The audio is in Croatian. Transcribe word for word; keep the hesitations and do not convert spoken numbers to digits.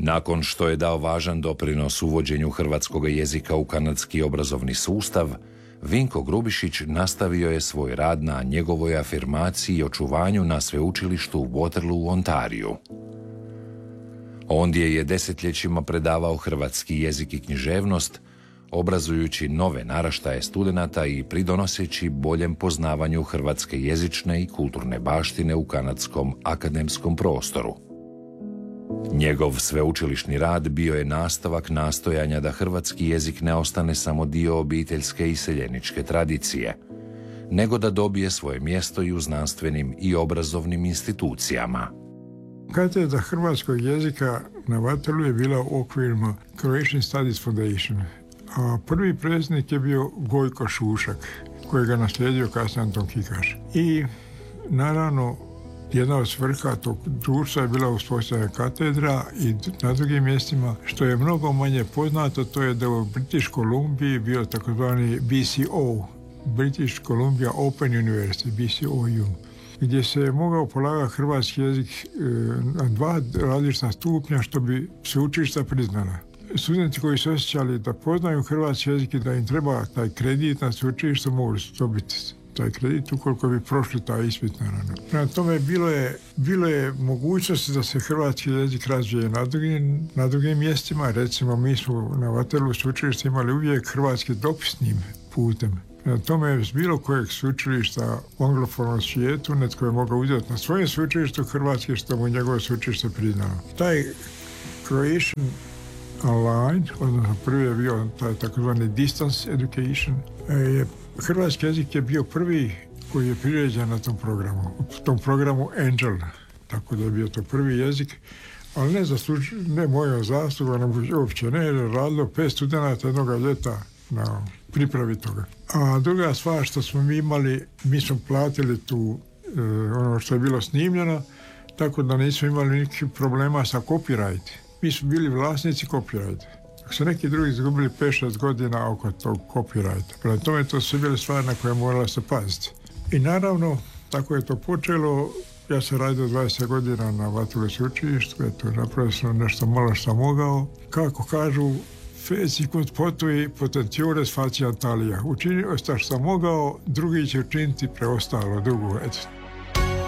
Nakon što je dao važan doprinos uvođenju hrvatskog jezika u kanadski obrazovni sustav, Vinko Grubišić nastavio je svoj rad na njegovoj afirmaciji i očuvanju na sveučilištu u Waterloo u Ontariju. Ondje je desetljećima predavao hrvatski jezik i književnost, obrazujući nove naraštaje studenata i pridonoseći boljem poznavanju hrvatske jezične i kulturne baštine u kanadskom akademskom prostoru. Njegov sveučilišni rad bio je nastavak nastojanja da hrvatski jezik ne ostane samo dio obiteljske i seljeničke tradicije, nego da dobije svoje mjesto i u znanstvenim i obrazovnim institucijama. Katedra hrvatskog jezika na Waterloo je bila u okvirima Croatian Studies Foundation, a prvi predsjednik je bio Gojko Šušak, kojega naslijedio kasnije Anton Kikaš. I naravno, jedna od svrha tog društva je bila uspostavljena katedra i na drugim mjestima, što je mnogo manje poznato, to je da u British Columbiji bio takozvani B C O, British Columbia Open University, B C O U, gdje se je mogao polagati hrvatski jezik na dva različita stupnja, što bi sveučilišta priznala. Studenti koji su osjećali da poznaju hrvatski jezik i da im treba taj kredit na sveučilištu, mogu dobiti taj kredit ukoliko bi prošli taj ispit, naravno. Prema tome, bilo je, bilo je mogućnost da se hrvatski jezik razvije na drugim, na drugim mjestima. Recimo, mi smo na Waterloo sveučilištu imali uvijek hrvatski dopisnim putem. Prema tome, s bilo kojeg sveučilišta u anglofonom svijetu netko je mogao uzeti na svojem sveučilištu hrvatski, što mu njegovo sveučilište priznalo. Taj Croatian Online, odnosno prvi je bio taj takozvani distance education, je hrvatski jezik je bio prvi koji je priređen na tom programu, u tom programu Angel, tako da je bio to prvi jezik, ali ne, zasluž, ne mojom zaslugom, nego uopće ne, jer je radilo pet studenata jednog ljeta na pripravi toga. A druga stvar što smo mi imali, mi smo platili tu e, ono što je bilo snimljeno, tako da nismo imali nikakvih problema sa copyright. Mi smo bili vlasnici copyrighta. Dok su neki drugi izgubili pet šest godina oko tog copyrighta. Prema tome, to su bile stvari na koje morala se paziti. I naravno, tako je to počelo. Ja sam radio dvadeset godina na Waterloo sveučilištu, eto, napravio sam nešto malo što sam mogao. Kako kažu, feci kod potui potentiores faciat talia. Učinio što sam mogao, drugi će učiniti preostalo drugo. Eto,